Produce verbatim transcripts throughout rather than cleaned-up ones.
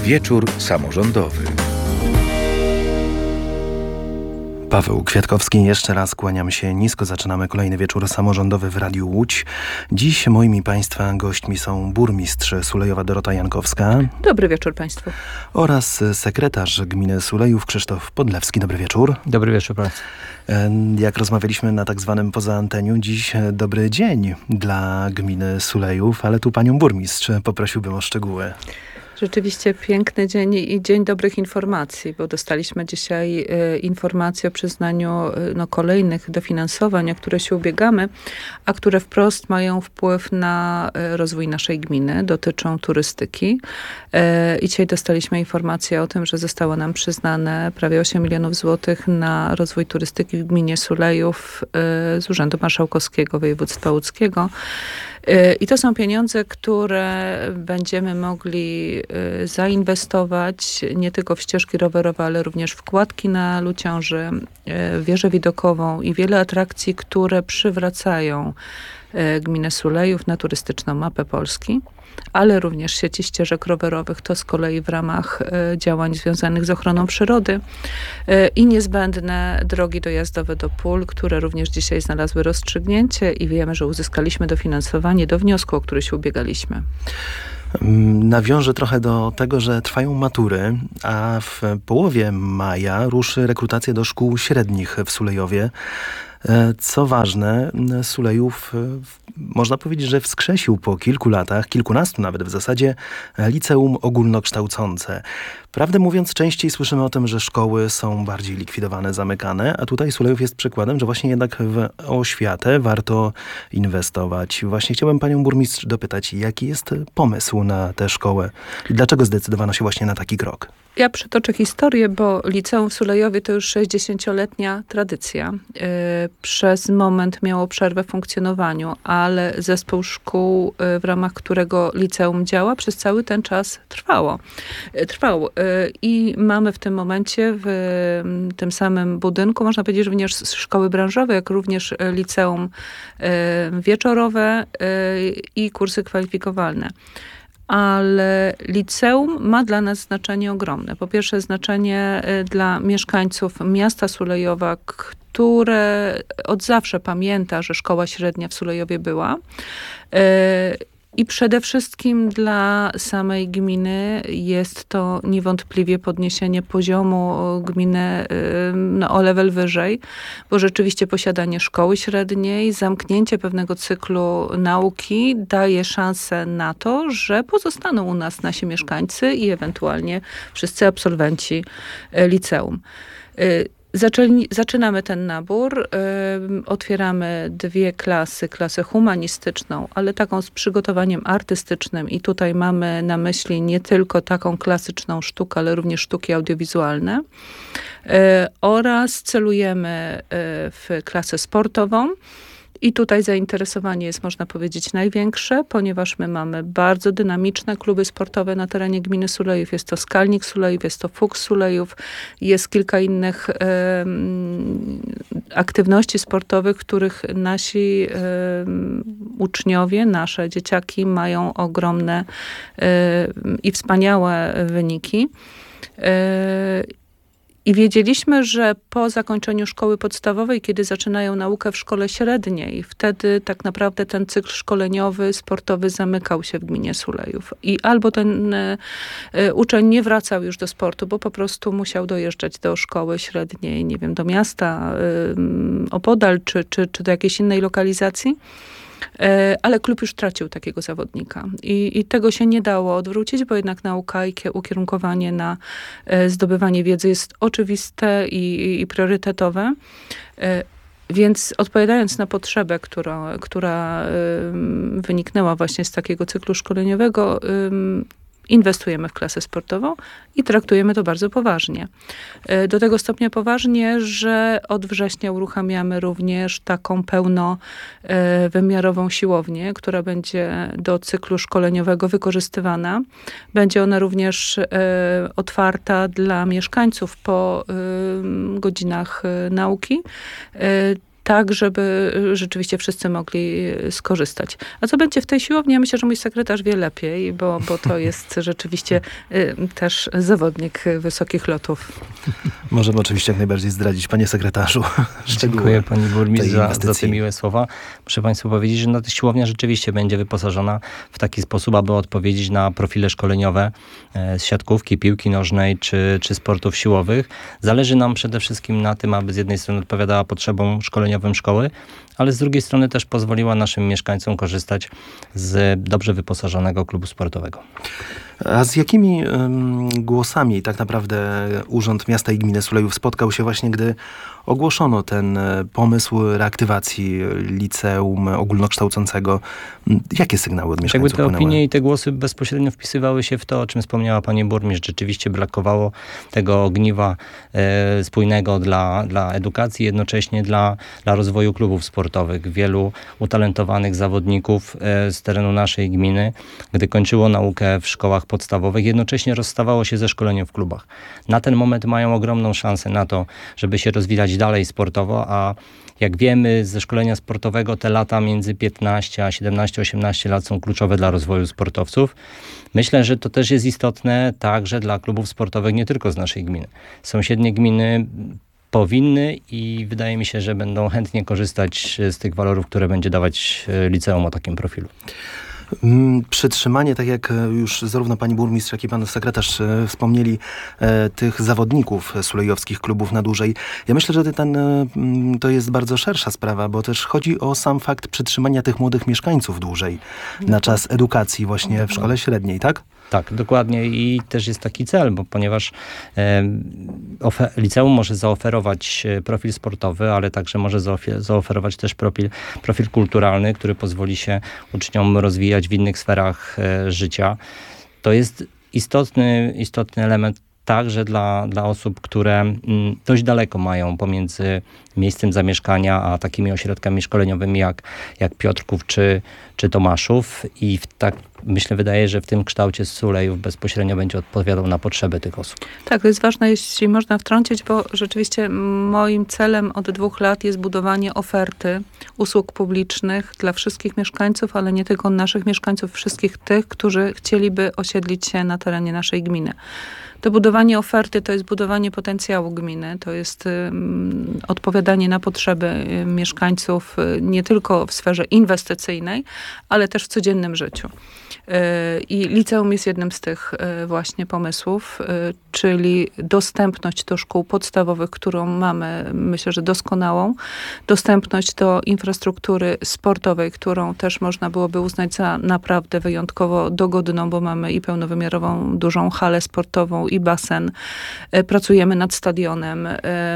Wieczór samorządowy. Paweł Kwiatkowski, jeszcze raz kłaniam się nisko. Zaczynamy kolejny wieczór samorządowy w Radiu Łódź. Dziś moimi Państwa gośćmi są burmistrz Sulejowa Dorota Jankowska. Dobry wieczór Państwu. Oraz sekretarz gminy Sulejów Krzysztof Podlewski. Dobry wieczór. Dobry wieczór Państwu. Jak rozmawialiśmy na tak zwanym pozaanteniu, dziś dobry dzień dla gminy Sulejów, ale tu panią burmistrz poprosiłbym o szczegóły. Rzeczywiście piękny dzień i dzień dobrych informacji, bo dostaliśmy dzisiaj y, informacje o przyznaniu y, no, kolejnych dofinansowań, o które się ubiegamy, a które wprost mają wpływ na y, rozwój naszej gminy, dotyczą turystyki. Y, I dzisiaj dostaliśmy informację o tym, że zostało nam przyznane prawie osiem milionów złotych na rozwój turystyki w gminie Sulejów y, z Urzędu Marszałkowskiego Województwa Łódzkiego. I to są pieniądze, które będziemy mogli zainwestować nie tylko w ścieżki rowerowe, ale również w kładki na Luciąży, wieżę widokową i wiele atrakcji, które przywracają gminę Sulejów na turystyczną mapę Polski, ale również sieci ścieżek rowerowych, to z kolei w ramach y, działań związanych z ochroną przyrody y, i niezbędne drogi dojazdowe do pól, które również dzisiaj znalazły rozstrzygnięcie i wiemy, że uzyskaliśmy dofinansowanie do wniosku, o który się ubiegaliśmy. Nawiążę trochę do tego, że trwają matury, a w połowie maja ruszy rekrutacja do szkół średnich w Sulejowie. Co ważne, Sulejów, można powiedzieć, że wskrzesił po kilku latach, kilkunastu nawet w zasadzie, liceum ogólnokształcące. Prawdę mówiąc, częściej słyszymy o tym, że szkoły są bardziej likwidowane, zamykane, a tutaj Sulejów jest przykładem, że właśnie jednak w oświatę warto inwestować. Właśnie chciałbym panią burmistrz dopytać, jaki jest pomysł na tę szkołę i dlaczego zdecydowano się właśnie na taki krok? Ja przytoczę historię, bo liceum w Sulejowie to już sześćdziesięcioletnia tradycja. Yy, przez moment miało przerwę w funkcjonowaniu, ale zespół szkół, yy, w ramach którego liceum działa, przez cały ten czas trwało. Yy, trwał. Yy, I mamy w tym momencie w yy, tym samym budynku, można powiedzieć, również szkoły branżowe, jak również liceum yy, wieczorowe yy, i kursy kwalifikowalne. Ale liceum ma dla nas znaczenie ogromne. Po pierwsze znaczenie dla mieszkańców miasta Sulejowa, które od zawsze pamięta, że szkoła średnia w Sulejowie była. I przede wszystkim dla samej gminy jest to niewątpliwie podniesienie poziomu gminy no, o level wyżej, bo rzeczywiście posiadanie szkoły średniej, zamknięcie pewnego cyklu nauki daje szansę na to, że pozostaną u nas nasi mieszkańcy i ewentualnie wszyscy absolwenci liceum. Zaczęli, zaczynamy ten nabór, y, otwieramy dwie klasy, klasę humanistyczną, ale taką z przygotowaniem artystycznym i tutaj mamy na myśli nie tylko taką klasyczną sztukę, ale również sztuki audiowizualne y, oraz celujemy y, w klasę sportową. I tutaj zainteresowanie jest, można powiedzieć, największe, ponieważ my mamy bardzo dynamiczne kluby sportowe na terenie gminy Sulejów. Jest to Skalnik Sulejów, jest to Fuks Sulejów, jest kilka innych e, aktywności sportowych, których nasi e, uczniowie, nasze dzieciaki mają ogromne e, i wspaniałe wyniki. E, I wiedzieliśmy, że po zakończeniu szkoły podstawowej, kiedy zaczynają naukę w szkole średniej, wtedy tak naprawdę ten cykl szkoleniowy, sportowy zamykał się w gminie Sulejów. I albo ten y, uczeń nie wracał już do sportu, bo po prostu musiał dojeżdżać do szkoły średniej, nie wiem, do miasta y, opodal, czy, czy, czy do jakiejś innej lokalizacji. Ale klub już tracił takiego zawodnika. I, I tego się nie dało odwrócić, bo jednak nauka i ukierunkowanie na zdobywanie wiedzy jest oczywiste i, i priorytetowe. Więc odpowiadając na potrzebę, która, która wyniknęła właśnie z takiego cyklu szkoleniowego, inwestujemy w klasę sportową i traktujemy to bardzo poważnie. Do tego stopnia poważnie, że od września uruchamiamy również taką pełnowymiarową siłownię, która będzie do cyklu szkoleniowego wykorzystywana. Będzie ona również otwarta dla mieszkańców po godzinach nauki. tak, żeby rzeczywiście wszyscy mogli skorzystać. A co będzie w tej siłowni? Ja myślę, że mój sekretarz wie lepiej, bo, bo to jest rzeczywiście y, też zawodnik wysokich lotów. Możemy oczywiście jak najbardziej zdradzić, panie sekretarzu. Dziękuję pani burmistrz za, za te inwestycji. miłe słowa. Muszę państwu powiedzieć, że no, ta siłownia rzeczywiście będzie wyposażona w taki sposób, aby odpowiedzieć na profile szkoleniowe e, z siatkówki, piłki nożnej czy, czy sportów siłowych. Zależy nam przede wszystkim na tym, aby z jednej strony odpowiadała potrzebom szkoleniowym szkoły, ale z drugiej strony też pozwoliła naszym mieszkańcom korzystać z dobrze wyposażonego klubu sportowego. A z jakimi um, głosami tak naprawdę Urząd Miasta i Gminy Sulejów spotkał się właśnie, gdy ogłoszono ten pomysł reaktywacji liceum ogólnokształcącego? Jakie sygnały od mieszkańców Jakby te płynęły? opinie i te głosy bezpośrednio wpisywały się w to, o czym wspomniała pani burmistrz. Rzeczywiście brakowało tego ogniwa e, spójnego dla, dla edukacji, jednocześnie dla, dla rozwoju klubów sportowych. Wielu utalentowanych zawodników e, z terenu naszej gminy, gdy kończyło naukę w szkołach podstawowych, jednocześnie rozstawało się ze szkoleniem w klubach. Na ten moment mają ogromną szansę na to, żeby się rozwijać dalej sportowo, a jak wiemy ze szkolenia sportowego te lata między piętnaście a siedemnaście osiemnaście lat są kluczowe dla rozwoju sportowców. Myślę, że to też jest istotne także dla klubów sportowych nie tylko z naszej gminy. Sąsiednie gminy powinny i wydaje mi się, że będą chętnie korzystać z tych walorów, które będzie dawać liceum o takim profilu. Przytrzymanie, tak jak już zarówno pani burmistrz, jak i pan sekretarz e, wspomnieli, e, tych zawodników sulejowskich klubów na dłużej. Ja myślę, że ten, e, to jest bardzo szersza sprawa, bo też chodzi o sam fakt przytrzymania tych młodych mieszkańców dłużej na czas edukacji właśnie w szkole średniej, tak? Tak, dokładnie i też jest taki cel, bo ponieważ e, ofe- liceum może zaoferować profil sportowy, ale także może zaofe- zaoferować też profil, profil kulturalny, który pozwoli się uczniom rozwijać w innych sferach e, życia. To jest istotny, istotny element także dla, dla osób, które m, dość daleko mają pomiędzy miejscem zamieszkania, a takimi ośrodkami szkoleniowymi jak, jak Piotrków czy, czy Tomaszów i w tak myślę, wydaje, że w tym kształcie Sulejów bezpośrednio będzie odpowiadał na potrzeby tych osób. Tak, to jest ważne, jeśli można wtrącić, bo rzeczywiście moim celem od dwóch lat jest budowanie oferty usług publicznych dla wszystkich mieszkańców, ale nie tylko naszych mieszkańców, wszystkich tych, którzy chcieliby osiedlić się na terenie naszej gminy. To budowanie oferty to jest budowanie potencjału gminy, to jest um, odpowiadanie na potrzeby um, mieszkańców um, nie tylko w sferze inwestycyjnej, ale też w codziennym życiu. I liceum jest jednym z tych właśnie pomysłów, czyli dostępność do szkół podstawowych, którą mamy, myślę, że doskonałą, dostępność do infrastruktury sportowej, którą też można byłoby uznać za naprawdę wyjątkowo dogodną, bo mamy i pełnowymiarową dużą halę sportową, i basen. Pracujemy nad stadionem,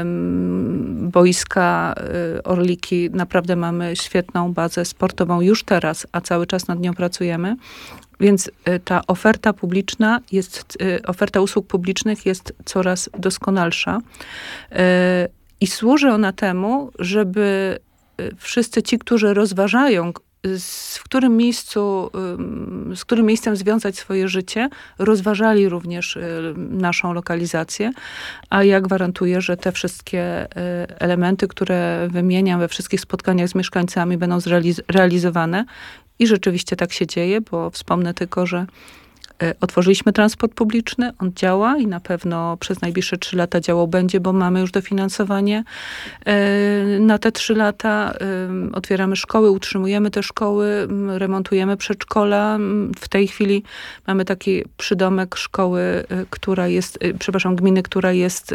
boiska, Orliki, naprawdę mamy świetną bazę sportową już teraz, a cały czas nad nią pracujemy. Więc ta oferta publiczna jest, oferta usług publicznych jest coraz doskonalsza i służy ona temu, żeby wszyscy ci, którzy rozważają, w którym miejscu, z którym miejscem związać swoje życie, rozważali również naszą lokalizację, a ja gwarantuję, że te wszystkie elementy, które wymieniam we wszystkich spotkaniach z mieszkańcami, będą zrealiz- realizowane. I rzeczywiście tak się dzieje, bo wspomnę tylko, że otworzyliśmy transport publiczny, on działa i na pewno przez najbliższe trzy lata działał będzie, bo mamy już dofinansowanie na te trzy lata. Otwieramy szkoły, utrzymujemy te szkoły, remontujemy przedszkola. W tej chwili mamy taki przydomek szkoły, która jest, przepraszam, gminy, która jest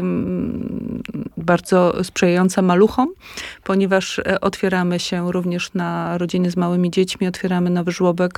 bardzo sprzyjająca maluchom, ponieważ otwieramy się również na rodziny z małymi dziećmi, otwieramy nowy żłobek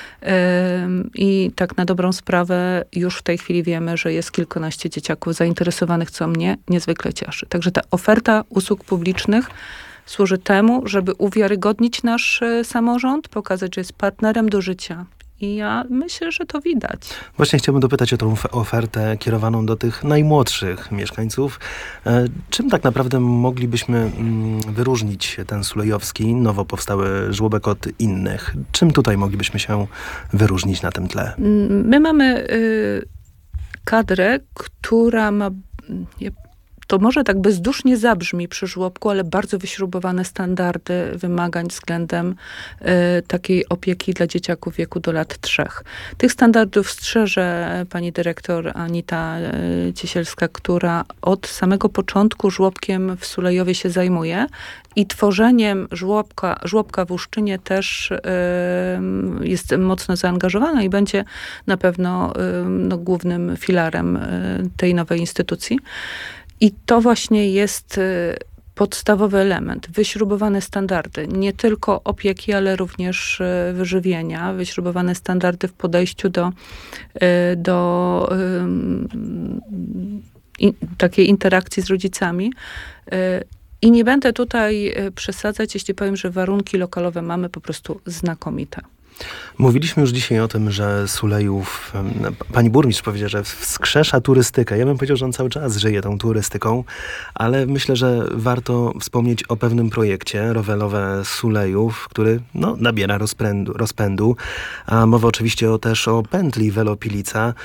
i tak na dobrą sprawę już w tej chwili wiemy, że jest kilkanaście dzieciaków zainteresowanych, co mnie niezwykle cieszy. Także ta oferta usług publicznych służy temu, żeby uwiarygodnić nasz samorząd, pokazać, że jest partnerem do życia. I ja myślę, że to widać. Właśnie chciałbym dopytać o tą ofertę kierowaną do tych najmłodszych mieszkańców. Czym tak naprawdę moglibyśmy wyróżnić ten sulejowski, nowo powstały żłobek od innych? Czym tutaj moglibyśmy się wyróżnić na tym tle? My mamy y, kadrę, która ma to może tak bezdusznie zabrzmi przy żłobku, ale bardzo wyśrubowane standardy wymagań względem y, takiej opieki dla dzieciaków w wieku do lat trzech. Tych standardów strzeże pani dyrektor Anita y, Ciesielska, która od samego początku żłobkiem w Sulejowie się zajmuje i tworzeniem żłobka, żłobka w Uszczynie też y, jest mocno zaangażowana i będzie na pewno y, no, głównym filarem y, tej nowej instytucji. I to właśnie jest y, podstawowy element. Wyśrubowane standardy, nie tylko opieki, ale również y, wyżywienia, wyśrubowane standardy w podejściu do, y, do y, y, takiej interakcji z rodzicami. Y, I nie będę tutaj przesadzać, jeśli powiem, że warunki lokalowe mamy po prostu znakomite. Mówiliśmy już dzisiaj o tym, że Sulejów, pani burmistrz powiedziała, że wskrzesza turystykę. Ja bym powiedział, że on cały czas żyje tą turystyką, ale myślę, że warto wspomnieć o pewnym projekcie rowerowe Sulejów, który no, nabiera rozpędu, rozpędu, a mowa oczywiście o, też o pętli Velopilica.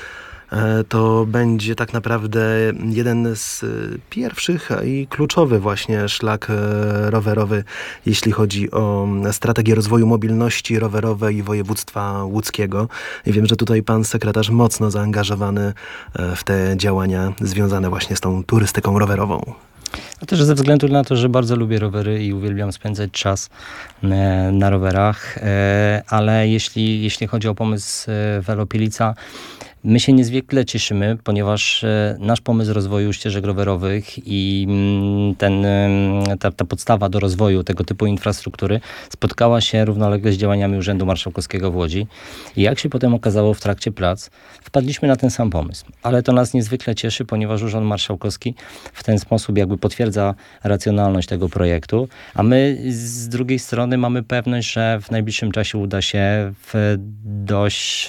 To będzie tak naprawdę jeden z pierwszych i kluczowy właśnie szlak rowerowy, jeśli chodzi o strategię rozwoju mobilności rowerowej województwa łódzkiego. I wiem, że tutaj pan sekretarz mocno zaangażowany w te działania związane właśnie z tą turystyką rowerową. No też ze względu na to, że bardzo lubię rowery i uwielbiam spędzać czas na rowerach, ale jeśli, jeśli chodzi o pomysł Velopilica, my się niezwykle cieszymy, ponieważ nasz pomysł rozwoju ścieżek rowerowych i ten, ta, ta podstawa do rozwoju tego typu infrastruktury spotkała się równolegle z działaniami Urzędu Marszałkowskiego w Łodzi. I jak się potem okazało w trakcie prac, wpadliśmy na ten sam pomysł. Ale to nas niezwykle cieszy, ponieważ Urząd Marszałkowski w ten sposób jakby potwierdza racjonalność tego projektu, a my z drugiej strony mamy pewność, że w najbliższym czasie uda się w dość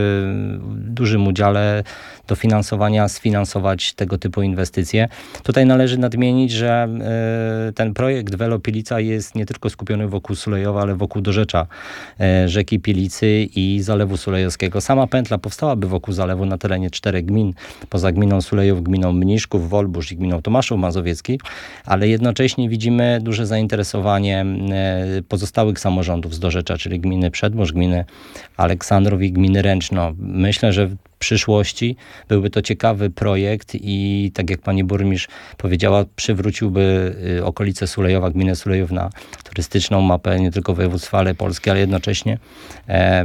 dużym udziale dofinansowania sfinansować tego typu inwestycje. Tutaj należy nadmienić, że y, ten projekt Velopilica jest nie tylko skupiony wokół Sulejowa, ale wokół dorzecza y, rzeki Pilicy i Zalewu Sulejowskiego. Sama pętla powstałaby wokół zalewu na terenie czterech gmin, poza gminą Sulejów, gminą Mniszków, Wolbórz i gminą Tomaszów Mazowiecki, ale jednocześnie widzimy duże zainteresowanie y, pozostałych samorządów z dorzecza, czyli gminy Przedmórz, gminy Aleksandrów i gminy Ręczno. Myślę, że w przyszłości byłby to ciekawy projekt i tak jak pani burmistrz powiedziała, przywróciłby okolice Sulejowa, gminę Sulejów na turystyczną mapę nie tylko województwa, ale Polski, ale jednocześnie e,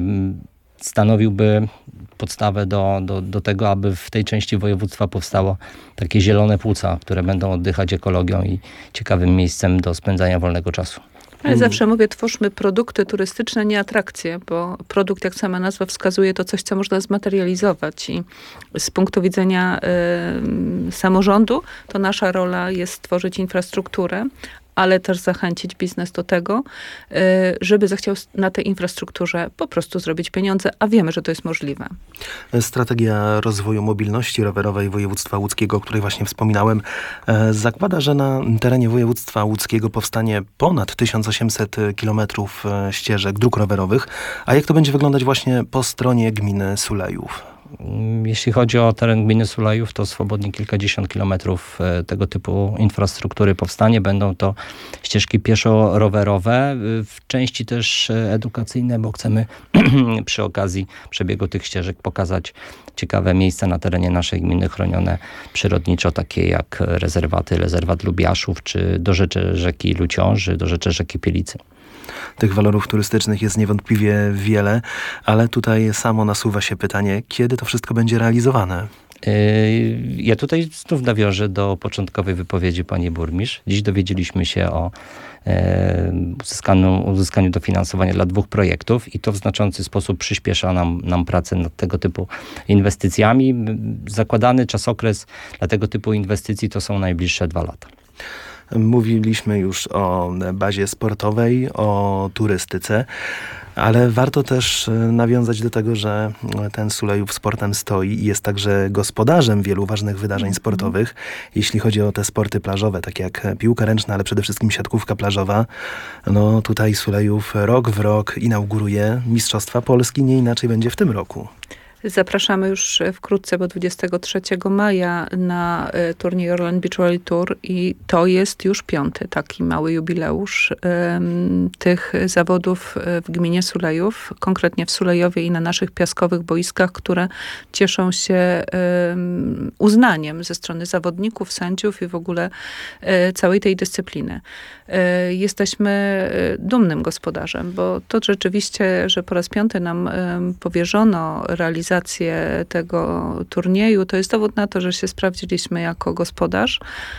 stanowiłby podstawę do, do, do tego, aby w tej części województwa powstało takie zielone płuca, które będą oddychać ekologią i ciekawym miejscem do spędzania wolnego czasu. Ale zawsze mówię, twórzmy produkty turystyczne, nie atrakcje, bo produkt, jak sama nazwa wskazuje, to coś, co można zmaterializować i z punktu widzenia y, samorządu, to nasza rola jest stworzyć infrastrukturę, ale też zachęcić biznes do tego, żeby zechciał na tej infrastrukturze po prostu zrobić pieniądze, a wiemy, że to jest możliwe. Strategia rozwoju mobilności rowerowej województwa łódzkiego, o której właśnie wspominałem, zakłada, że na terenie województwa łódzkiego powstanie ponad tysiąc osiemset kilometrów ścieżek dróg rowerowych. A jak to będzie wyglądać właśnie po stronie gminy Sulejów? Jeśli chodzi o teren gminy Sulejów, to swobodnie kilkadziesiąt kilometrów tego typu infrastruktury powstanie. Będą to ścieżki pieszo-rowerowe, w części też edukacyjne, bo chcemy przy okazji przebiegu tych ścieżek pokazać ciekawe miejsca na terenie naszej gminy chronione przyrodniczo, takie jak rezerwaty, rezerwat Lubiaszów, czy dorzecze rzeki Luciąży, dorzecze rzeki Pielicy. Tych walorów turystycznych jest niewątpliwie wiele, ale tutaj samo nasuwa się pytanie, kiedy to wszystko będzie realizowane? Ja tutaj znów nawiążę do początkowej wypowiedzi pani burmistrz. Dziś dowiedzieliśmy się o uzyskaniu, uzyskaniu dofinansowania dla dwóch projektów i to w znaczący sposób przyspiesza nam, nam pracę nad tego typu inwestycjami. Zakładany czasokres dla tego typu inwestycji to są najbliższe dwa lata. Mówiliśmy już o bazie sportowej, o turystyce, ale warto też nawiązać do tego, że ten Sulejów sportem stoi i jest także gospodarzem wielu ważnych wydarzeń sportowych. Jeśli chodzi o te sporty plażowe, takie jak piłka ręczna, ale przede wszystkim siatkówka plażowa, no tutaj Sulejów rok w rok inauguruje Mistrzostwa Polski, nie inaczej będzie w tym roku. Zapraszamy już wkrótce, bo dwudziestego trzeciego maja na e, turniej Orlen Beach Volley Tour i to jest już piąty taki mały jubileusz em, tych zawodów w gminie Sulejów, konkretnie w Sulejowie i na naszych piaskowych boiskach, które cieszą się em, uznaniem ze strony zawodników, sędziów i w ogóle e, całej tej dyscypliny. E, jesteśmy e, dumnym gospodarzem, bo to rzeczywiście, że po raz piąty nam em, powierzono realizację tego turnieju, to jest dowód na to, że się sprawdziliśmy jako gospodarz,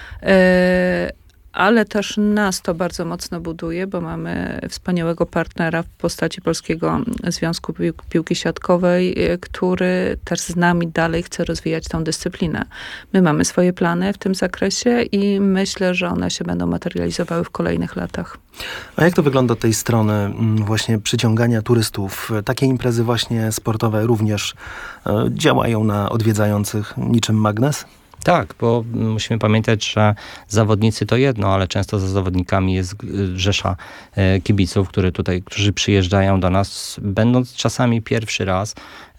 ale też nas to bardzo mocno buduje, bo mamy wspaniałego partnera w postaci Polskiego Związku Piłki Siatkowej, który też z nami dalej chce rozwijać tą dyscyplinę. My mamy swoje plany w tym zakresie i myślę, że one się będą materializowały w kolejnych latach. A jak to wygląda od tej strony właśnie przyciągania turystów? Takie imprezy właśnie sportowe również e, działają na odwiedzających niczym magnes? Tak, bo musimy pamiętać, że zawodnicy to jedno, ale często za zawodnikami jest rzesza kibiców, które tutaj, którzy przyjeżdżają do nas, będąc czasami pierwszy raz.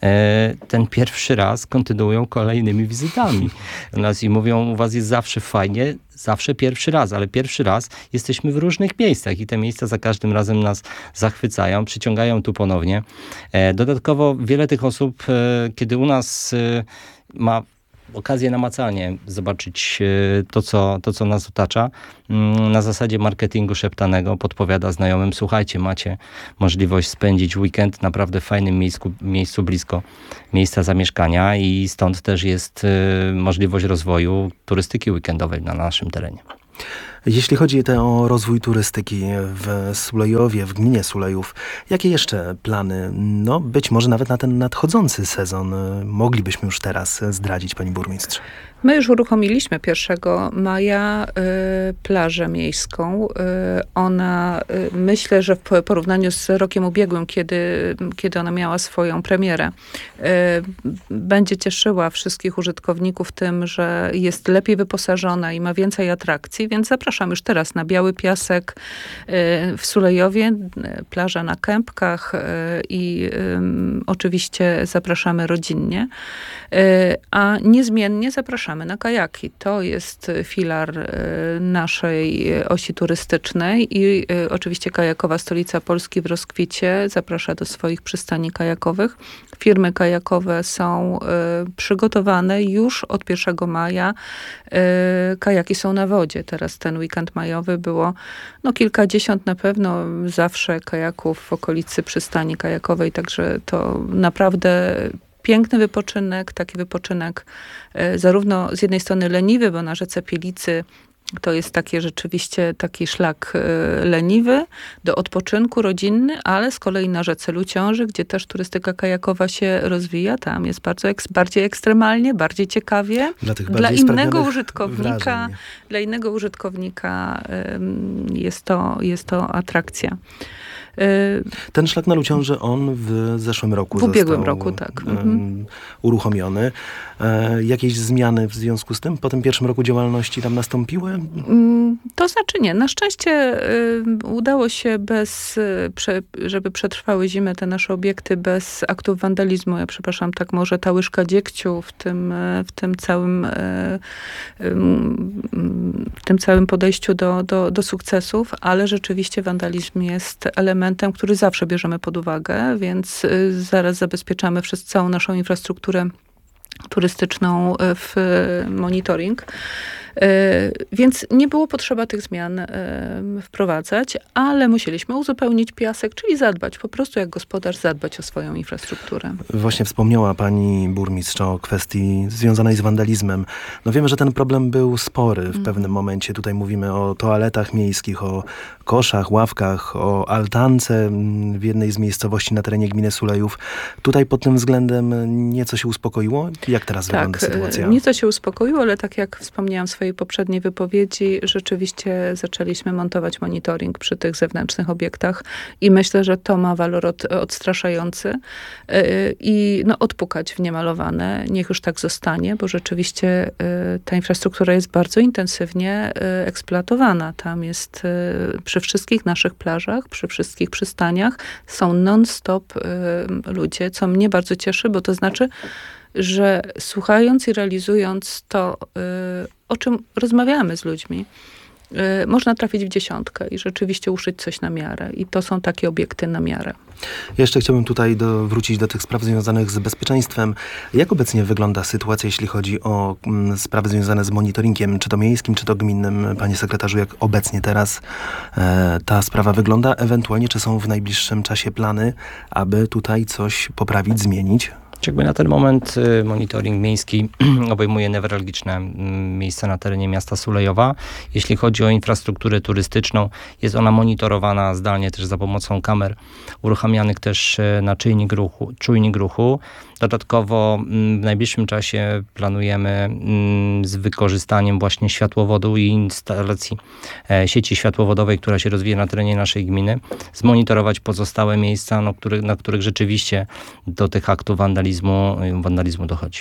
Ten pierwszy raz kontynuują kolejnymi wizytami u nas i mówią, u was jest zawsze fajnie, zawsze pierwszy raz, ale pierwszy raz jesteśmy w różnych miejscach i te miejsca za każdym razem nas zachwycają, przyciągają tu ponownie. Dodatkowo wiele tych osób, kiedy u nas ma okazję namacalnie zobaczyć to co, to, co nas otacza. Na zasadzie marketingu szeptanego podpowiada znajomym, słuchajcie, macie możliwość spędzić weekend naprawdę w fajnym miejscu, miejscu blisko miejsca zamieszkania i stąd też jest możliwość rozwoju turystyki weekendowej na naszym terenie. Jeśli chodzi te o rozwój turystyki w Sulejowie, w gminie Sulejów, jakie jeszcze plany, no być może nawet na ten nadchodzący sezon moglibyśmy już teraz zdradzić, pani burmistrz? My już uruchomiliśmy pierwszego maja y, plażę miejską. Y, ona, y, myślę, że w porównaniu z rokiem ubiegłym, kiedy, kiedy ona miała swoją premierę, y, będzie cieszyła wszystkich użytkowników tym, że jest lepiej wyposażona i ma więcej atrakcji, więc zapraszam już teraz na Biały Piasek y, w Sulejowie, y, plaża na Kępkach y, i y, oczywiście zapraszamy rodzinnie, y, a niezmiennie zapraszamy na kajaki. To jest filar naszej osi turystycznej i oczywiście Kajakowa Stolica Polski w rozkwicie zaprasza do swoich przystani kajakowych. Firmy kajakowe są przygotowane już od pierwszego maja. Kajaki są na wodzie. Teraz ten weekend majowy było no kilkadziesiąt na pewno zawsze kajaków w okolicy przystani kajakowej, także to naprawdę piękny wypoczynek, taki wypoczynek e, zarówno z jednej strony leniwy, bo na rzece Pielicy to jest takie rzeczywiście taki szlak e, leniwy do odpoczynku rodzinny, ale z kolei na rzece Luciąży, gdzie też turystyka kajakowa się rozwija, tam jest bardzo eks, bardziej ekstremalnie, bardziej ciekawie. Dla, tych dla bardziej innego użytkownika, wrażeń. dla innego użytkownika e, jest to, jest to atrakcja. Ten szlak na Luciąży, on w zeszłym roku w ubiegłym został roku, tak. um, Mhm. uruchomiony. E, jakieś zmiany w związku z tym po tym pierwszym roku działalności tam nastąpiły? To znaczy nie. Na szczęście y, udało się bez, y, prze, żeby przetrwały zimę te nasze obiekty bez aktów wandalizmu. Ja przepraszam, tak może ta łyżka dziegciu w tym, y, w tym całym y, y, w tym całym podejściu do, do, do sukcesów, ale rzeczywiście wandalizm jest elementem, który zawsze bierzemy pod uwagę, więc y, zaraz zabezpieczamy przez całą naszą infrastrukturę turystyczną w monitoring. Więc nie było potrzeba tych zmian wprowadzać, ale musieliśmy uzupełnić piasek, czyli zadbać, po prostu jak gospodarz zadbać o swoją infrastrukturę. Właśnie wspomniała pani burmistrz o kwestii związanej z wandalizmem. No wiemy, że ten problem był spory w mm. pewnym momencie. Tutaj mówimy o toaletach miejskich, o koszach, ławkach, o altance w jednej z miejscowości na terenie gminy Sulejów. Tutaj pod tym względem nieco się uspokoiło? Jak teraz tak, wygląda sytuacja? Nieco się uspokoiło, ale tak jak wspomniałam w swojej swojej poprzedniej wypowiedzi, rzeczywiście zaczęliśmy montować monitoring przy tych zewnętrznych obiektach i myślę, że to ma walor od, odstraszający i no, odpukać w niemalowane. Niech już tak zostanie, bo rzeczywiście ta infrastruktura jest bardzo intensywnie eksploatowana. Tam jest przy wszystkich naszych plażach, przy wszystkich przystaniach są non-stop ludzie, co mnie bardzo cieszy, bo to znaczy, że słuchając i realizując to, o czym rozmawiamy z ludźmi, można trafić w dziesiątkę i rzeczywiście uszyć coś na miarę. I to są takie obiekty na miarę. Jeszcze chciałbym tutaj do, wrócić do tych spraw związanych z bezpieczeństwem. Jak obecnie wygląda sytuacja, jeśli chodzi o m, sprawy związane z monitoringiem, czy to miejskim, czy to gminnym? Panie sekretarzu, jak obecnie teraz e, ta sprawa wygląda? Ewentualnie, czy są w najbliższym czasie plany, aby tutaj coś poprawić, zmienić? Jakby na ten moment monitoring miejski obejmuje newralgiczne miejsca na terenie miasta Sulejowa. Jeśli chodzi o infrastrukturę turystyczną, jest ona monitorowana zdalnie też za pomocą kamer uruchamianych też na czujnik ruchu. Czujnik ruchu. Dodatkowo w najbliższym czasie planujemy z wykorzystaniem właśnie światłowodu i instalacji sieci światłowodowej, która się rozwija na terenie naszej gminy, zmonitorować pozostałe miejsca, no, który, na których rzeczywiście do tych aktów wandalizmu, wandalizmu dochodzi.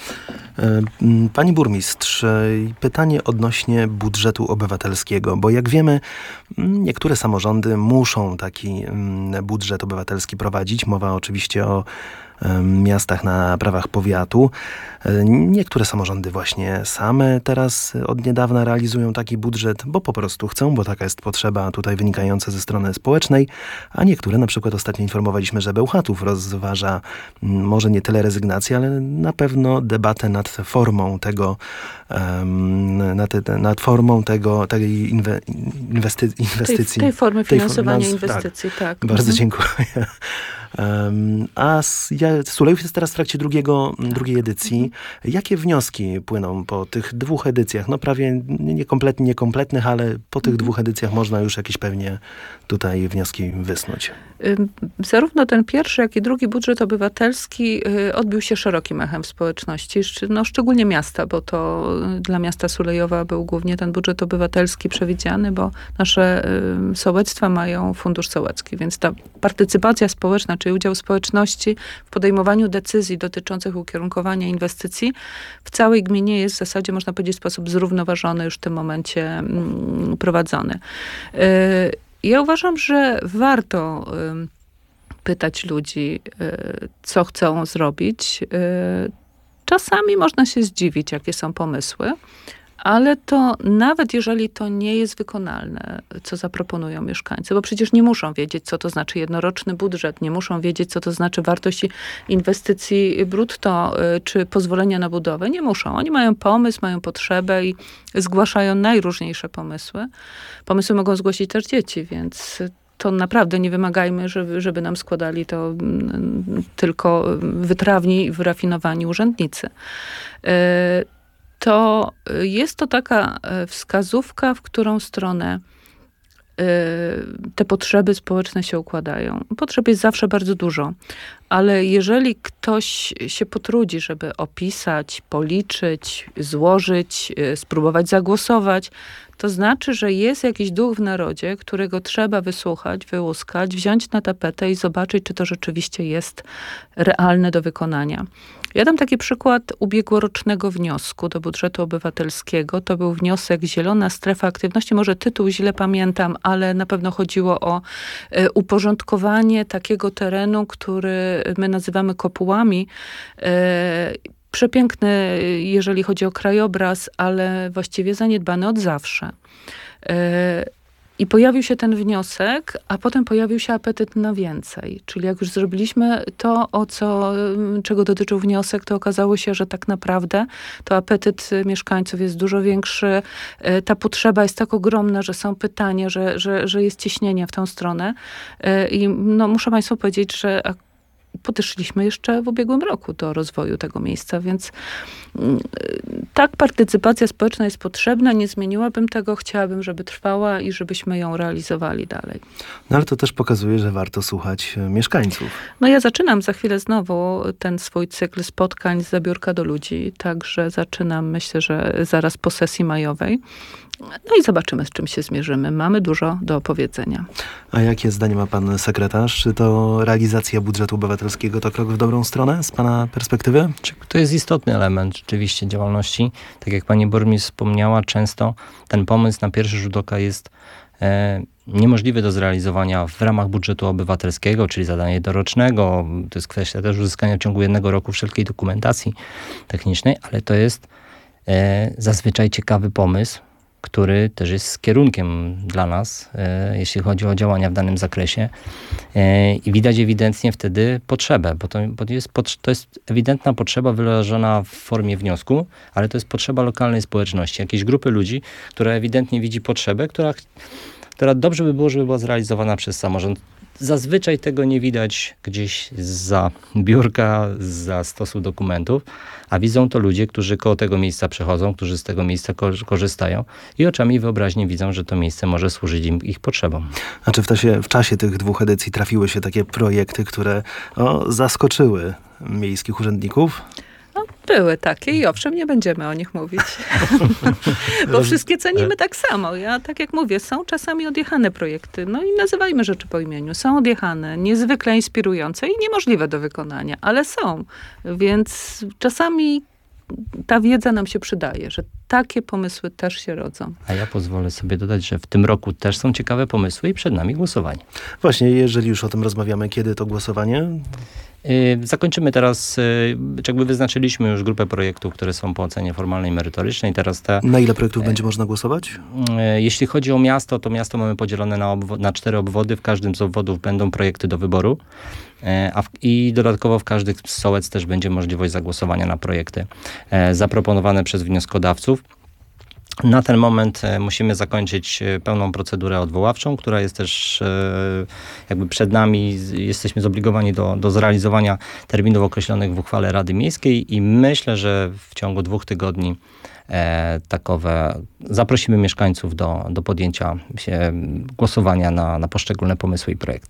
Pani burmistrz, pytanie odnośnie budżetu obywatelskiego, bo jak wiemy, niektóre samorządy muszą taki budżet obywatelski prowadzić. Mowa oczywiście o miastach na prawach powiatu. Niektóre samorządy właśnie same teraz od niedawna realizują taki budżet, bo po prostu chcą, bo taka jest potrzeba tutaj wynikająca ze strony społecznej, a niektóre, na przykład ostatnio informowaliśmy, że Bełchatów rozważa może nie tyle rezygnację, ale na pewno debatę nad formą tego, nad, nad formą tego, tej inwe, inwesty, inwestycji. Tej, tej formy finansowania tej, inwestycji, tak. tak. Bardzo mhm. dziękuję. Um, a ja, Sulejów jest teraz w trakcie drugiego, drugiej edycji. Jakie wnioski płyną po tych dwóch edycjach? No prawie niekompletnie, niekompletnych, ale po tych dwóch edycjach można już jakieś pewnie tutaj wnioski wysnuć. Zarówno ten pierwszy, jak i drugi budżet obywatelski odbił się szerokim echem w społeczności. No, szczególnie miasta, bo to dla miasta Sulejowa był głównie ten budżet obywatelski przewidziany, bo nasze sołectwa mają fundusz sołecki, więc ta partycypacja społeczna, czyli udział społeczności w podejmowaniu decyzji dotyczących ukierunkowania inwestycji w całej gminie jest w zasadzie, można powiedzieć, w sposób zrównoważony już w tym momencie prowadzony. Ja uważam, że warto pytać ludzi, co chcą zrobić. Czasami można się zdziwić, jakie są pomysły, ale to nawet jeżeli to nie jest wykonalne, co zaproponują mieszkańcy, bo przecież nie muszą wiedzieć, co to znaczy jednoroczny budżet, nie muszą wiedzieć, co to znaczy wartość inwestycji brutto, czy pozwolenia na budowę. Nie muszą. Oni mają pomysł, mają potrzebę i zgłaszają najróżniejsze pomysły. Pomysły mogą zgłosić też dzieci, więc to naprawdę nie wymagajmy, żeby, żeby nam składali to tylko wytrawni i wyrafinowani urzędnicy. To jest to taka wskazówka, w którą stronę te potrzeby społeczne się układają. Potrzeb jest zawsze bardzo dużo, ale jeżeli ktoś się potrudzi, żeby opisać, policzyć, złożyć, spróbować zagłosować, to znaczy, że jest jakiś duch w narodzie, którego trzeba wysłuchać, wyłuskać, wziąć na tapetę i zobaczyć, czy to rzeczywiście jest realne do wykonania. Ja dam taki przykład ubiegłorocznego wniosku do budżetu obywatelskiego. To był wniosek Zielona Strefa Aktywności. Może tytuł źle pamiętam, ale na pewno chodziło o e, uporządkowanie takiego terenu, który my nazywamy kopułami. E, przepiękny, jeżeli chodzi o krajobraz, ale właściwie zaniedbany od zawsze. E, I pojawił się ten wniosek, a potem pojawił się apetyt na więcej. Czyli jak już zrobiliśmy to, o co, czego dotyczył wniosek, to okazało się, że tak naprawdę to apetyt mieszkańców jest dużo większy. Ta potrzeba jest tak ogromna, że są pytania, że, że, że jest ciśnienie w tą stronę. I no, muszę Państwu powiedzieć, że podeszliśmy jeszcze w ubiegłym roku do rozwoju tego miejsca, więc tak, partycypacja społeczna jest potrzebna, nie zmieniłabym tego, chciałabym, żeby trwała i żebyśmy ją realizowali dalej. No ale to też pokazuje, że warto słuchać mieszkańców. No ja zaczynam za chwilę znowu ten swój cykl spotkań z zabiórka do ludzi, także zaczynam, myślę, że zaraz po sesji majowej. No i zobaczymy, z czym się zmierzymy. Mamy dużo do opowiedzenia. A jakie zdanie ma pan sekretarz? Czy to realizacja budżetu obywatelskiego to krok w dobrą stronę z pana perspektywy? To jest istotny element rzeczywiście działalności. Tak jak pani burmistrz wspomniała, często ten pomysł na pierwszy rzut oka jest e, niemożliwy do zrealizowania w ramach budżetu obywatelskiego, czyli zadanie dorocznego. To jest kwestia też uzyskania w ciągu jednego roku wszelkiej dokumentacji technicznej, ale to jest e, zazwyczaj ciekawy pomysł, który też jest kierunkiem dla nas, e, jeśli chodzi o działania w danym zakresie. E, I widać ewidentnie wtedy potrzebę, bo to, bo jest, to jest ewidentna potrzeba wyrażona w formie wniosku, ale to jest potrzeba lokalnej społeczności, jakiejś grupy ludzi, która ewidentnie widzi potrzebę, która, która dobrze by było, żeby była zrealizowana przez samorząd. Zazwyczaj tego nie widać gdzieś zza biurka, zza stosu dokumentów, a widzą to ludzie, którzy koło tego miejsca przechodzą, którzy z tego miejsca korzystają i oczami i wyobraźnią widzą, że to miejsce może służyć im ich potrzebom. A czy w czasie, w czasie tych dwóch edycji trafiły się takie projekty, które o, zaskoczyły miejskich urzędników? No, były takie i owszem, nie będziemy o nich mówić. Bo wszystkie cenimy tak samo. Ja, tak jak mówię, są czasami odjechane projekty. No i nazywajmy rzeczy po imieniu. Są odjechane, niezwykle inspirujące i niemożliwe do wykonania, ale są. Więc czasami ta wiedza nam się przydaje, że takie pomysły też się rodzą. A ja pozwolę sobie dodać, że w tym roku też są ciekawe pomysły i przed nami głosowanie. Właśnie, jeżeli już o tym rozmawiamy, kiedy to głosowanie? Zakończymy teraz, jakby wyznaczyliśmy już grupę projektów, które są po ocenie formalnej, merytorycznej. Teraz te, na ile projektów będzie można głosować? Jeśli chodzi o miasto, to miasto mamy podzielone na, obwo- na cztery obwody. W każdym z obwodów będą projekty do wyboru. A w, I dodatkowo w każdym z sołec też będzie możliwość zagłosowania na projekty zaproponowane przez wnioskodawców. Na ten moment musimy zakończyć pełną procedurę odwoławczą, która jest też jakby przed nami. Jesteśmy zobligowani do, do zrealizowania terminów określonych w uchwale Rady Miejskiej i myślę, że w ciągu dwóch tygodni e, takowe zaprosimy mieszkańców do, do podjęcia się głosowania na, na poszczególne pomysły i projekty.